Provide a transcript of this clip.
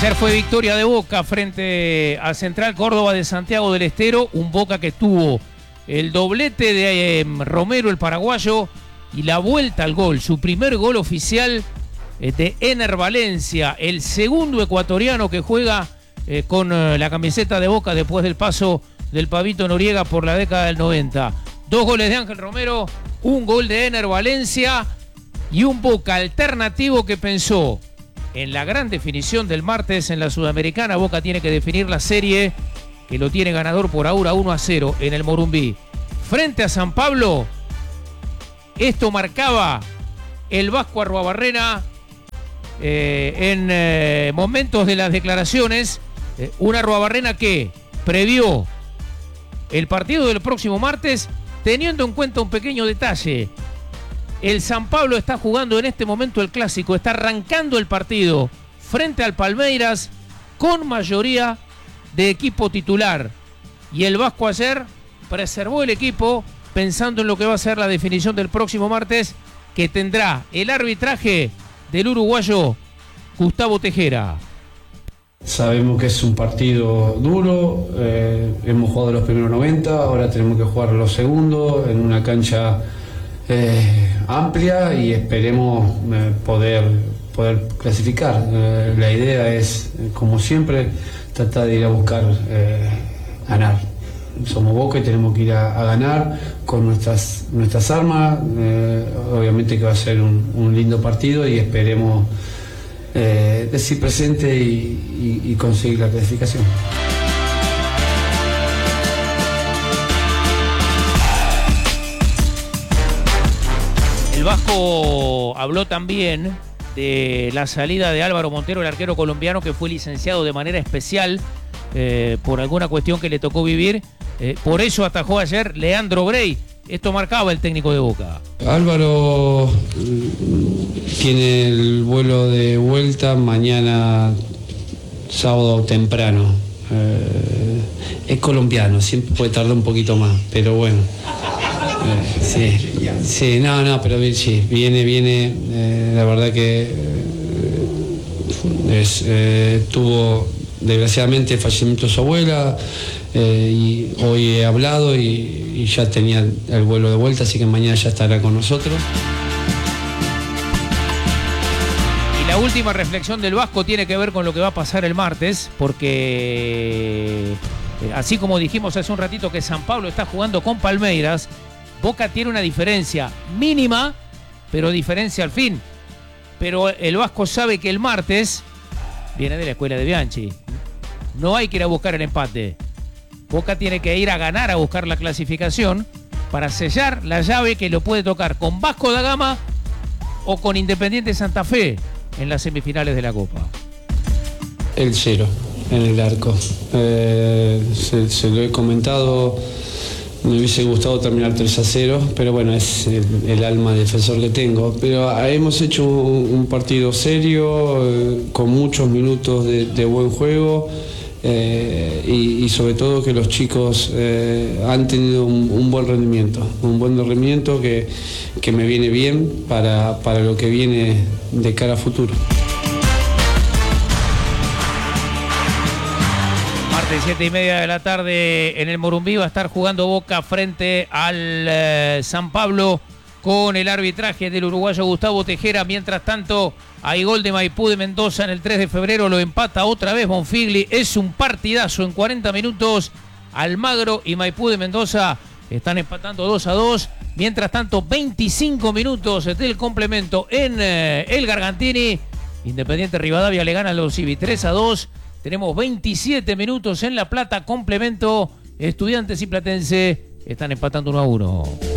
Ayer fue victoria de Boca frente a Central Córdoba de Santiago del Estero, un Boca que tuvo el doblete de Romero, el paraguayo, y la vuelta al gol, su primer gol oficial de Ener Valencia, el segundo ecuatoriano que juega con la camiseta de Boca después del paso del Pavito Noriega por la década del 90. 2 goles de Ángel Romero, un gol de Ener Valencia y un Boca alternativo que pensó en la gran definición del martes en la Sudamericana. Boca tiene que definir la serie, que lo tiene ganador por ahora 1-0 en el Morumbí. Frente a San Pablo, esto marcaba el Vasco Arruabarrena en momentos de las declaraciones. Un Arruabarrena que previó el partido del próximo martes, teniendo en cuenta un pequeño detalle. El San Pablo está jugando en este momento el clásico, está arrancando el partido frente al Palmeiras con mayoría de equipo titular. Y el Vasco ayer preservó el equipo pensando en lo que va a ser la definición del próximo martes, que tendrá el arbitraje del uruguayo Gustavo Tejera. Sabemos que es un partido duro, hemos jugado los primeros 90, ahora tenemos que jugar los segundos en una cancha amplia y esperemos poder clasificar. La idea es, como siempre, tratar de ir a buscar ganar. Somos Boca y tenemos que ir a ganar con nuestras armas. Obviamente que va a ser un lindo partido y esperemos decir presente y conseguir la clasificación. El Vasco habló también de la salida de Álvaro Montero, el arquero colombiano que fue licenciado de manera especial por alguna cuestión que le tocó vivir. Por eso atajó ayer Leandro Grey. Esto marcaba el técnico de Boca. Álvaro tiene el vuelo de vuelta mañana sábado temprano. Es colombiano, siempre puede tardar un poquito más, pero bueno. Sí, no, pero sí, viene, la verdad que tuvo desgraciadamente el fallecimiento de su abuela, y hoy he hablado y ya tenía el vuelo de vuelta, así que mañana ya estará con nosotros. Y la última reflexión del Vasco tiene que ver con lo que va a pasar el martes, porque así como dijimos hace un ratito que San Pablo está jugando con Palmeiras, Boca tiene una diferencia mínima, pero diferencia al fin. Pero el Vasco sabe que el martes viene de la escuela de Bianchi. No hay que ir a buscar el empate. Boca tiene que ir a ganar, a buscar la clasificación para sellar la llave que lo puede tocar con Vasco da Gama o con Independiente Santa Fe en las semifinales de la Copa. El 0 en el arco. Se lo he comentado. Me hubiese gustado terminar 3-0, pero bueno, es el alma defensor que tengo. Pero hemos hecho un partido serio, con muchos minutos de buen juego, y sobre todo que los chicos han tenido un buen rendimiento que me viene bien para lo que viene de cara a futuro. 7:30 de la tarde en el Morumbí va a estar jugando Boca frente al San Pablo con el arbitraje del uruguayo Gustavo Tejera. Mientras tanto, hay gol de Maipú de Mendoza en el 3 de febrero, lo empata otra vez Bonfigli. Es un partidazo en 40 minutos. Almagro y Maipú de Mendoza están empatando 2-2. Mientras tanto, 25 minutos del complemento en el Gargantini. Independiente Rivadavia le gana a los Civi 3-2. Tenemos 27 minutos en La Plata, complemento. Estudiantes y Platense están empatando 1-1.